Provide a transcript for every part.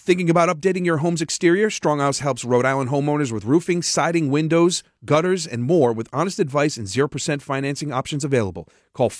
Thinking about updating your home's exterior? Stronghouse helps Rhode Island homeowners with roofing, siding, windows, gutters, and more with honest advice and 0% financing options available. Call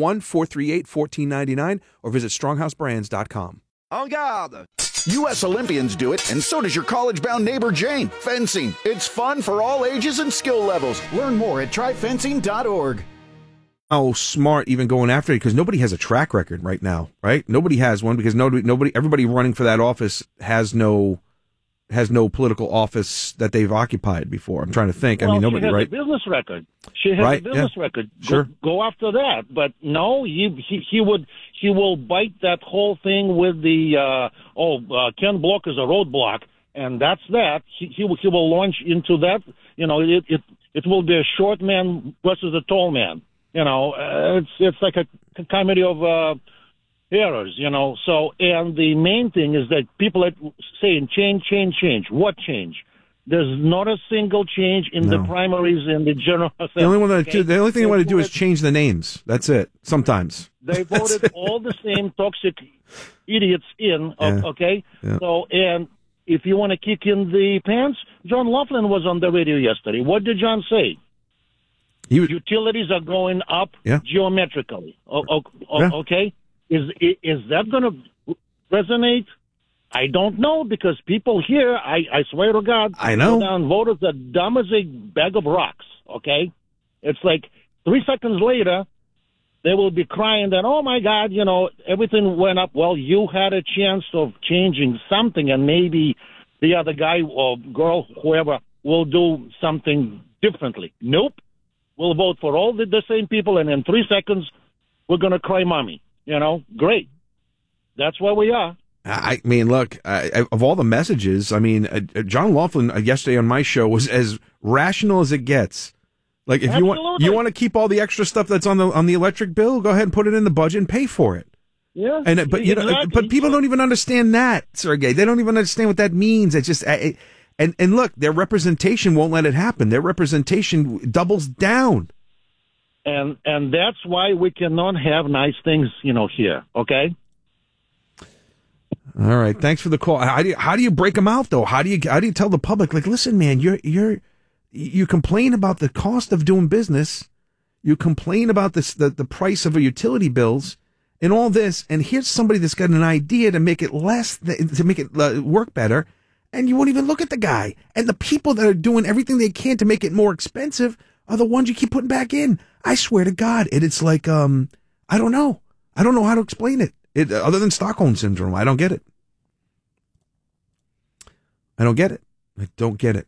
401-438-1499 or visit stronghouseBrands.com. En garde! U.S. Olympians do it, and so does your college-bound neighbor Jane. Fencing. It's fun for all ages and skill levels. Learn more at tryfencing.org. How smart even going after it, because nobody has a track record right now, right? Nobody has one because everybody running for that office has no political office that they've occupied before. I'm trying to think. Well, I mean, nobody, she has right? a business record. She has a business record. Sure. Go after that. But no, he will bite that whole thing with the Ken Block is a roadblock, and that's that. He will launch into that. You know, it will be a short man versus a tall man. You know, it's like a comedy of errors, you know. So, and the main thing is that people are saying change. What change? There's not a single change in the primaries in the general assembly. The only thing they want to do is change the names. That's it. Sometimes. They voted all the same toxic idiots in, okay? Yeah. So, and if you want to kick in the pants, John Laughlin was on the radio yesterday. What did John say? Utilities are going up geometrically. Okay? Is that going to resonate? I don't know, because people here, I swear to God, I know. Down voters are dumb as a bag of rocks, okay? It's like 3 seconds later, they will be crying that, oh, my God, you know, everything went up. Well, you had a chance of changing something, and maybe the other guy or girl, whoever, will do something differently. Nope. We'll vote for all the same people, and in 3 seconds, we're going to cry mommy. You know, great. That's where we are. I mean, look, of all the messages, I mean, John Laughlin yesterday on my show was as rational as it gets. Like, if you want to keep all the extra stuff that's on the electric bill, go ahead and put it in the budget and pay for it. Yeah, but but people don't even understand that, Sergey. They don't even understand what that means. It's just. And look, their representation won't let it happen. Their representation doubles down. And that's why we cannot have nice things, you know, here, okay? All right, thanks for the call. How do you break them out, though? How do you tell the public, like, listen, man, you complain about the cost of doing business, you complain about the price of our utility bills and all this, and here's somebody that's got an idea to make it work better. And you won't even look at the guy. And the people that are doing everything they can to make it more expensive are the ones you keep putting back in. I swear to God, it's like, I don't know. I don't know how to explain it. Other than Stockholm Syndrome, I don't get it. I don't get it.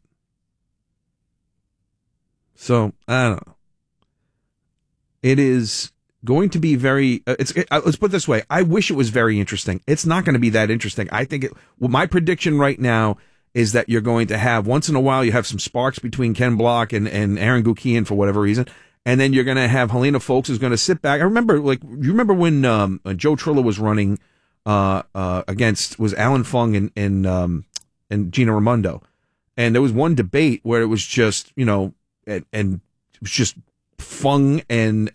So, I don't know. It is going to be very, let's put it this way. I wish it was very interesting. It's not going to be that interesting. I think my prediction right now is that you're going to have, once in a while, you have some sparks between Ken Block and Aaron Gukian for whatever reason. And then you're going to have Helena Foulkes who's going to sit back. You remember when Joe Trillo was running, against, was Alan Fung and Gina Raimondo. And there was one debate where it was just, you know, and it was just Fung and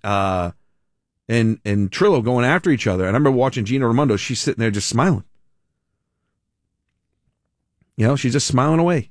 Trillo going after each other. And I remember watching Gina Raimondo. She's sitting there just smiling. You know, she's just smiling away.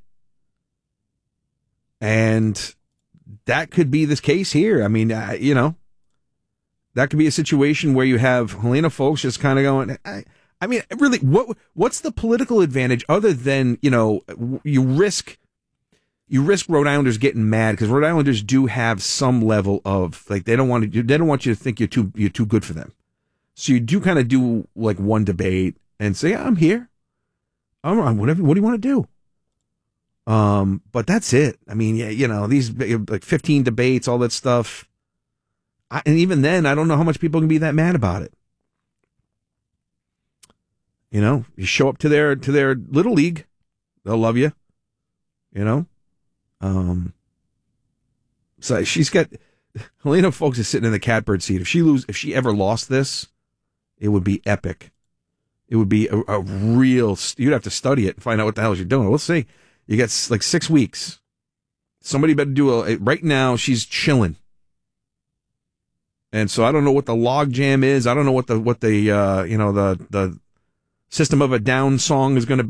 And that could be the case here. I mean, you know, that could be a situation where you have Helena Foulkes just kind of going, I mean, really, what's the political advantage other than, you know, you risk Rhode Islanders getting mad, because Rhode Islanders do have some level of, like, they don't want you to think you're too good for them. So you do kind of do like one debate and say, yeah, I'm here. I'm whatever. What do you want to do? But that's it. I mean, yeah, you know, these like 15 debates, all that stuff. And even then, I don't know how much people can be that mad about it. You know, you show up to their little league, they'll love you. You know. So she's got, Helena Foulkes is sitting in the catbird seat. If she ever lost this, it would be epic. It would be a real, you'd have to study it and find out what the hell you're doing. We'll see. You got like 6 weeks. Somebody better do right now she's chilling. And so I don't know what the log jam is. I don't know what the System of a Down song is going to